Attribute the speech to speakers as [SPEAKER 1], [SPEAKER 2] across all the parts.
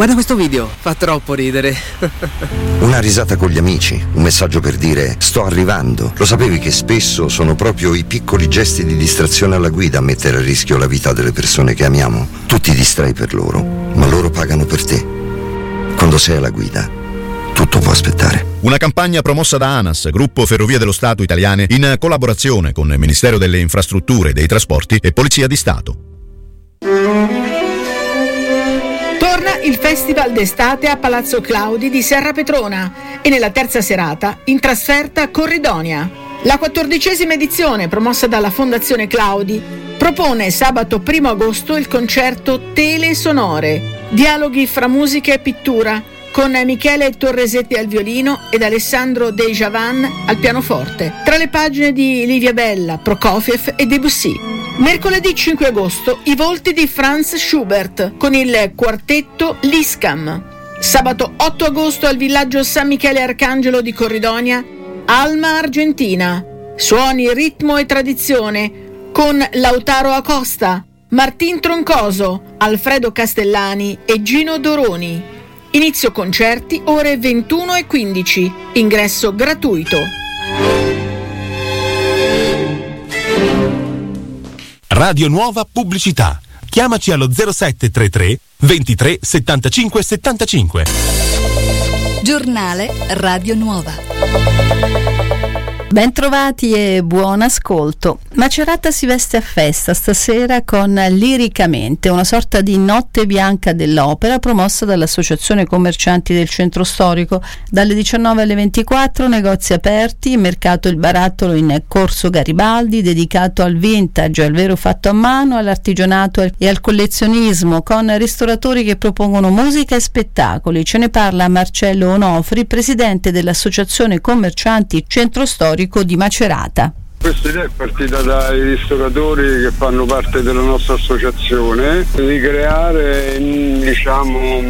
[SPEAKER 1] Guarda questo video, fa troppo ridere.
[SPEAKER 2] Una risata con gli amici, un messaggio per dire sto arrivando. Lo sapevi che spesso sono proprio i piccoli gesti di distrazione alla guida a mettere a rischio la vita delle persone che amiamo? Tu ti distrai per loro, ma loro pagano per te. Quando sei alla guida, tutto può aspettare.
[SPEAKER 3] Una campagna promossa da ANAS, Gruppo Ferrovie dello Stato Italiane, in collaborazione con il Ministero delle Infrastrutture e dei Trasporti e Polizia di Stato.
[SPEAKER 4] Torna il Festival d'estate a Palazzo Claudi di Serra Petrona e nella terza serata in trasferta Corridonia. La 14ª edizione, promossa dalla Fondazione Claudi, propone sabato 1 agosto il concerto Tele Sonore, dialoghi fra musica e pittura, con Michele Torresetti al violino ed Alessandro De Javan al pianoforte, tra le pagine di Livia Bella, Prokofiev e Debussy. Mercoledì 5 agosto i volti di Franz Schubert con il quartetto Liscam. Sabato 8 agosto al villaggio San Michele Arcangelo di Corridonia, Alma Argentina. Suoni, ritmo e tradizione con Lautaro Acosta, Martin Troncoso, Alfredo Castellani e Gino Doroni. Inizio concerti ore 21:15. Ingresso gratuito.
[SPEAKER 5] Radio Nuova Pubblicità. Chiamaci allo 0733 23 75 75.
[SPEAKER 6] Giornale Radio Nuova.
[SPEAKER 7] Bentrovati e buon ascolto. Macerata si veste a festa stasera con Liricamente, una sorta di notte bianca dell'opera promossa dall'Associazione Commercianti del Centro Storico. Dalle 19 alle 24 negozi aperti, mercato Il Barattolo in Corso Garibaldi, dedicato al vintage, al vero fatto a mano, all'artigianato e al collezionismo, con ristoratori che propongono musica e spettacoli. Ce ne parla Marcello Onofri, presidente dell'Associazione Commercianti Centro Storico di Macerata.
[SPEAKER 8] Questa idea è partita dai ristoratori che fanno parte della nostra associazione di creare, diciamo,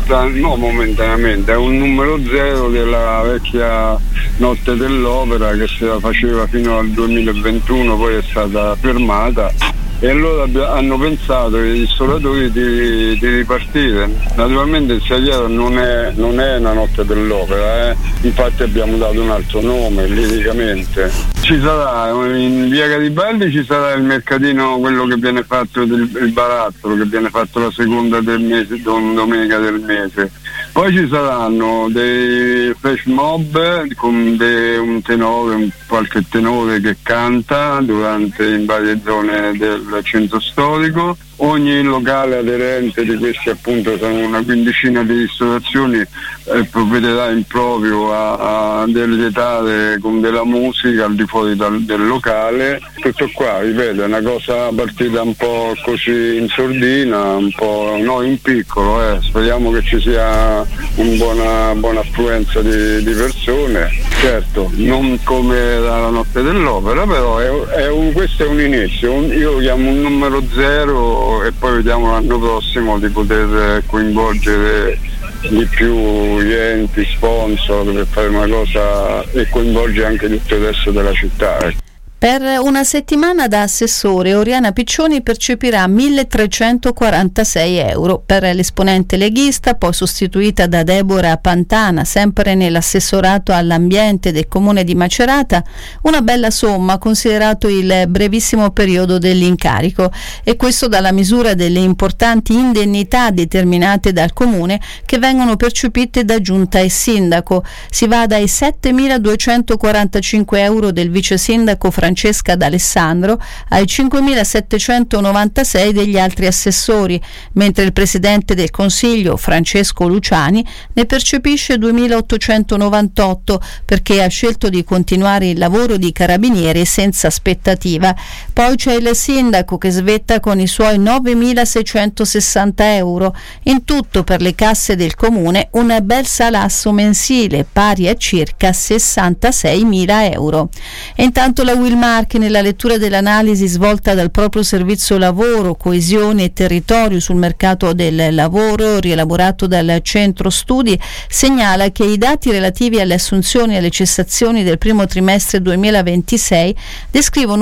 [SPEAKER 8] momentaneamente, è un numero zero della vecchia Notte dell'Opera che si faceva fino al 2021, poi è stata fermata. E allora hanno pensato i ristoratori di ripartire. Naturalmente il Saliero non è una Notte dell'Opera, infatti abbiamo dato un altro nome, Liricamente. Ci sarà in via Garibaldi, ci sarà il mercatino, quello che viene fatto il Barattolo, che viene fatto la seconda del mese, domenica del mese. Poi ci saranno dei flash mob con un tenore, qualche tenore che canta in varie zone del centro storico. Ogni locale aderente di questi, appunto, sono una quindicina di ristorazioni, provvederà in proprio a delietare con della musica al di fuori del locale. Tutto qua, ripeto, è una cosa partita un po' così in sordina, un po' in piccolo, speriamo che ci sia una buona affluenza di persone. Certo, non come la Notte dell'Opera, però questo è un inizio, io lo chiamo un numero zero, e poi vediamo l'anno prossimo di poter coinvolgere di più gli enti, sponsor, per fare una cosa e coinvolgere anche tutto il resto della città.
[SPEAKER 7] Per una settimana da assessore Oriana Piccioni percepirà 1.346 euro. Per l'esponente leghista, poi sostituita da Deborah Pantana, sempre nell'assessorato all'ambiente del comune di Macerata, una bella somma considerato il brevissimo periodo dell'incarico, e questo dalla misura delle importanti indennità determinate dal comune che vengono percepite da giunta e sindaco. Si va dai 7.245 euro del vice sindaco Francesca D'Alessandro ai 5.796 degli altri assessori, mentre il presidente del Consiglio Francesco Luciani ne percepisce 2.898 perché ha scelto di continuare il lavoro di carabiniere senza aspettativa. Poi c'è il sindaco che svetta con i suoi 9.660 euro. In tutto per le casse del comune un bel salasso mensile pari a circa 66.000 euro. E intanto la Wilmark, nella lettura dell'analisi svolta dal proprio servizio lavoro, coesione e territorio sul mercato del lavoro, rielaborato dal centro studi, segnala che i dati relativi alle assunzioni e alle cessazioni del primo trimestre 2026 descrivono